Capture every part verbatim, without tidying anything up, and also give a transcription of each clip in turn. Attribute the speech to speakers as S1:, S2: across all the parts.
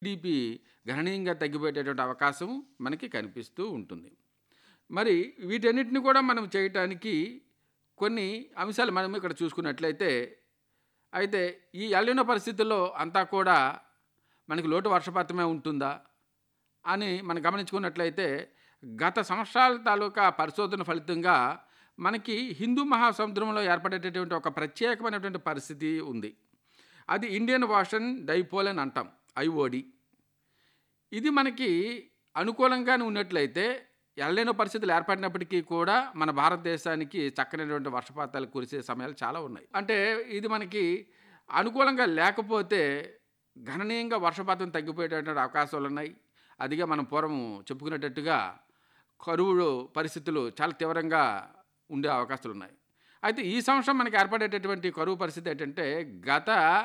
S1: GDP గణనీయంగా తగ్గిపోయేటటువంటి అవకాశం మనకి కనిపిస్తూ ఉంటుంది. మరి వీటన్నిటిని కూడా మనం చేయటానికి కొన్ని అంశాలు మనం ఇక్కడ చూసుకున్నట్లయితే, అయితే ఈ ఎల్‌నినో పరిస్థితుల్లో అంతా కూడా మనకి లోటు వర్షపాతమే ఉంటుందా అని మనం గమనించుకున్నట్లయితే, గత సంవత్సరాల తాలూకా పరిశోధన ఫలితంగా మనకి హిందూ మహాసముద్రంలో ఏర్పడేటటువంటి ఒక ప్రత్యేకమైనటువంటి పరిస్థితి ఉంది. అది ఇండియన్ ఓషన్ డైపోల్ అని అంటాం, ఐఓడి. ఇది మనకి అనుకూలంగానే ఉన్నట్లయితే ఎల్‌నినో పరిస్థితులు ఏర్పడినప్పటికీ కూడా మన భారతదేశానికి చక్కనైనటువంటి వర్షపాతాలు కురిసే సమయాలు చాలా ఉన్నాయి. అంటే ఇది మనకి అనుకూలంగా లేకపోతే గణనీయంగా వర్షపాతం తగ్గిపోయేటటువంటి అవకాశాలు ఉన్నాయి. అదిగా మనం పూర్వం చెప్పుకునేటట్టుగా కరువు పరిస్థితులు చాలా తీవ్రంగా ఉండే అవకాశాలు ఉన్నాయి. అయితే ఈ సంవత్సరం మనకి ఏర్పడేటటువంటి కరువు పరిస్థితి ఏంటంటే, గత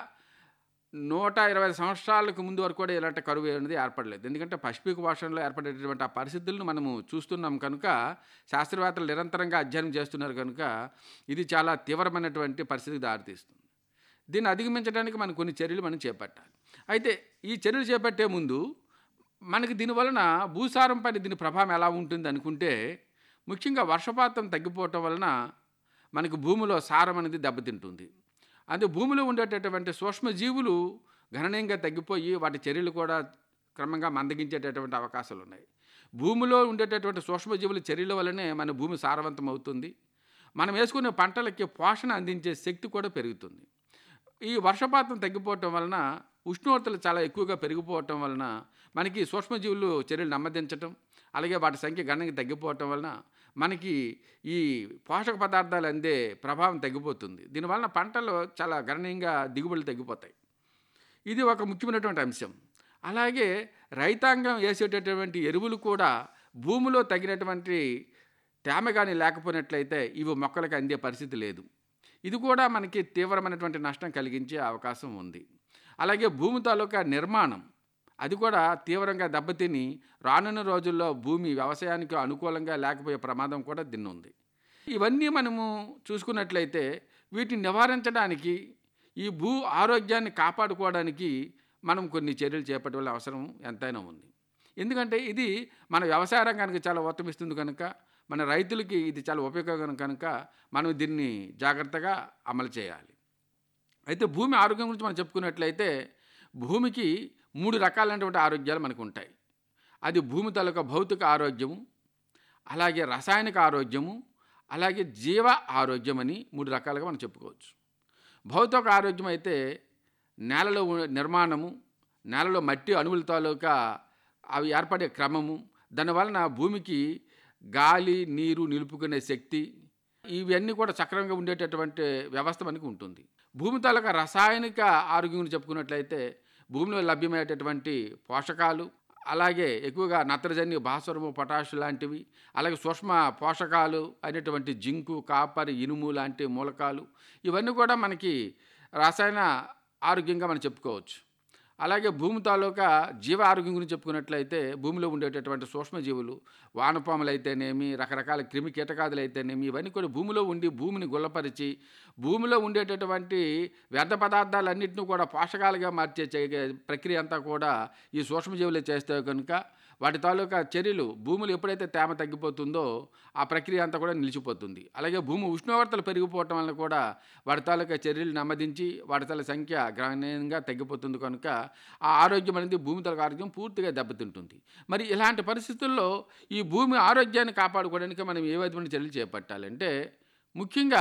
S1: నూట ఇరవై సంవత్సరాలకు ముందు వరకు కూడా ఇలాంటి కరువు అనేది ఏర్పడలేదు. ఎందుకంటే పసిఫిక్ ఓషన్‌లో ఏర్పడేటటువంటి ఆ పరిస్థితులను మనము చూస్తున్నాం కనుక, శాస్త్రవేత్తలు నిరంతరంగా అధ్యయనం చేస్తున్నారు కనుక, ఇది చాలా తీవ్రమైనటువంటి పరిస్థితికి దారితీస్తుంది. దీన్ని అధిగమించడానికి మనం కొన్ని చర్యలు మనం చేపట్టాలి. అయితే ఈ చర్యలు చేపట్టే ముందు మనకి దీనివలన భూసారం పైన దీని ప్రభావం ఎలా ఉంటుంది అనుకుంటే, ముఖ్యంగా వర్షపాతం తగ్గిపోవటం వలన మనకి భూమిలో సారం అనేది దెబ్బతింటుంది. అంటే భూమిలో ఉండేటటువంటి సూక్ష్మజీవులు గణనీయంగా తగ్గిపోయి వాటి చర్యలు కూడా క్రమంగా మందగించేటటువంటి అవకాశాలు ఉన్నాయి. భూమిలో ఉండేటటువంటి సూక్ష్మజీవుల చర్యల వల్లనే మన భూమి సారవంతం అవుతుంది. మనం వేసుకునే పంటలకి పోషణ అందించే శక్తి కూడా పెరుగుతుంది. ఈ వర్షపాతం తగ్గిపోవటం వలన ఉష్ణోగ్రతలు చాలా ఎక్కువగా పెరిగిపోవటం వలన మనకి సూక్ష్మజీవులు చర్యలు నెమ్మదించటం, అలాగే వాటి సంఖ్య గణనీయంగా తగ్గిపోవటం వలన మనకి ఈ పోషక పదార్థాలు అందే ప్రభావం తగ్గిపోతుంది. దీనివలన పంటలు చాలా గణనీయంగా దిగుబడులు తగ్గిపోతాయి. ఇది ఒక ముఖ్యమైనటువంటి అంశం. అలాగే రైతాంగం వేసేటటువంటి ఎరువులు కూడా భూమిలో తగినటువంటి తేమ కానీ లేకపోయినట్లయితే ఇవి మొక్కలకు అందే పరిస్థితి లేదు. ఇది కూడా మనకి తీవ్రమైనటువంటి నష్టం కలిగించే అవకాశం ఉంది. అలాగే భూమి తాలూకా నిర్మాణం అది కూడా తీవ్రంగా దెబ్బతిని రానున్న రోజుల్లో భూమి వ్యవసాయానికి అనుకూలంగా లేకపోయే ప్రమాదం కూడా దీన్నుంది. ఇవన్నీ మనము చూసుకున్నట్లయితే వీటిని నివారించడానికి, ఈ భూ ఆరోగ్యాన్ని కాపాడుకోవడానికి మనం కొన్ని చర్యలు చేపట్టాల్సిన అవసరం ఎంతైనా ఉంది. ఎందుకంటే ఇది మన వ్యవసాయ రంగానికి చాలా ఊతమిస్తుంది కనుక, మన రైతులకి ఇది చాలా ఉపయోగకరం కనుక మనం దీన్ని జాగ్రత్తగా అమలు చేయాలి. అయితే భూమి ఆరోగ్యం గురించి మనం చెప్పుకున్నట్లయితే, భూమికి మూడు రకాలైనటువంటి ఆరోగ్యాలు మనకు ఉంటాయి. అది భూమి తాలూకా భౌతిక ఆరోగ్యము, అలాగే రసాయనిక ఆరోగ్యము, అలాగే జీవ ఆరోగ్యం అని మూడు రకాలుగా మనం చెప్పుకోవచ్చు. భౌతిక ఆరోగ్యం అయితే నేలలో నిర్మాణము, నేలలో మట్టి అణువుల తాలూకా అవి ఏర్పడే క్రమము, దానివలన భూమికి గాలి నీరు నిలుపుకునే శక్తి, ఇవన్నీ కూడా సక్రమంగా ఉండేటటువంటి వ్యవస్థ మనకు ఉంటుంది. భూమి తాలూకా రసాయనిక ఆరోగ్యం గురించి చెప్పుకున్నట్లయితే భూమిలో లభ్యమయ్యేటటువంటి పోషకాలు, అలాగే ఎక్కువగా నత్రజని, భాస్వరము, పొటాషు లాంటివి, అలాగే సూక్ష్మ పోషకాలు అయినటువంటి జింకు, కాపర్, ఇనుము లాంటి మూలకాలు, ఇవన్నీ కూడా మనకి రసాయన ఆరోగ్యంగా మనం చెప్పుకోవచ్చు. అలాగే భూమి తాలూకా జీవ ఆరోగ్యం గురించి చెప్పుకున్నట్లయితే భూమిలో ఉండేటటువంటి సూక్ష్మజీవులు, వానపాములు అయితేనేమి, రకరకాల క్రిమి కీటకాదులు అయితేనేమి, ఇవన్నీ కూడా భూమిలో ఉండి భూమిని గుల్లపరిచి భూమిలో ఉండేటటువంటి వ్యర్థ పదార్థాలన్నింటినీ కూడా పోషకాలుగా మార్చే ప్రక్రియ అంతా కూడా ఈ సూక్ష్మజీవులే చేస్తాయి కనుక వాటి తాలూకా చర్యలు భూమిలో ఎప్పుడైతే తేమ తగ్గిపోతుందో ఆ ప్రక్రియ అంతా కూడా నిలిచిపోతుంది. అలాగే భూమి ఉష్ణోగ్రతలు పెరిగిపోవటం వల్ల కూడా వాటి తాలూకా చర్యలు నెమ్మదించి వాటి తాలూకా సంఖ్య గణనీయంగా తగ్గిపోతుంది కనుక ఆ ఆరోగ్యం అనేది భూమి తాలూకా ఆరోగ్యం పూర్తిగా దెబ్బతింటుంది. మరి ఇలాంటి పరిస్థితుల్లో ఈ భూమి ఆరోగ్యాన్ని కాపాడుకోవడానికి మనం ఏ విధమైన చర్యలు చేపట్టాలంటే, ముఖ్యంగా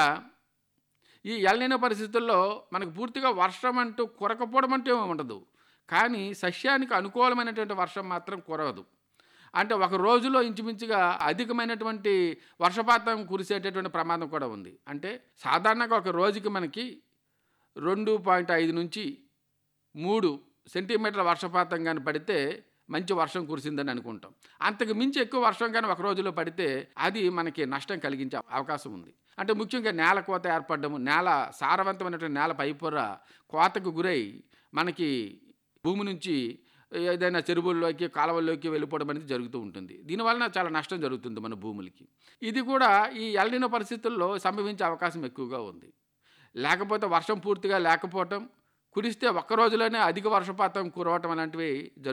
S1: ఈ ఎల్‌నినో పరిస్థితుల్లో మనకు పూర్తిగా వర్షం అంటూ కురకపోవడం అంటూ ఏమి ఉండదు. కానీ సస్యానికి అనుకూలమైనటువంటి వర్షం మాత్రం కురవదు. అంటే ఒక రోజులో ఇంచుమించుగా అధికమైనటువంటి వర్షపాతం కురిసేటటువంటి ప్రమాదం కూడా ఉంది. అంటే సాధారణంగా ఒక రోజుకి మనకి రెండు పాయింట్ ఐదు నుంచి మూడు సెంటీమీటర్ల వర్షపాతం కానీ పడితే మంచి వర్షం కురిసిందని అనుకుంటాం. అంతకు మించి ఎక్కువ వర్షం కానీ ఒక రోజులో పడితే అది మనకి నష్టం కలిగించే అవకాశం ఉంది. అంటే ముఖ్యంగా నేల కోత ఏర్పడము, నేల సారవంతమైనటువంటి నేల పైపొర కోతకు గురై మనకి భూమి నుంచి ఏదైనా చెరువుల్లోకి, కాలువల్లోకి వెళ్ళిపోవడం అనేది జరుగుతూ ఉంటుంది. దీనివలన చాలా నష్టం జరుగుతుంది మన భూములకి. ఇది కూడా ఈ ఎల్‌నినో పరిస్థితుల్లో సంభవించే అవకాశం ఎక్కువగా ఉంది. లేకపోతే వర్షం పూర్తిగా లేకపోవటం, కురిస్తే ఒక్క రోజులోనే అధిక వర్షపాతం కురవటం అలాంటివి జరుగుతాయి.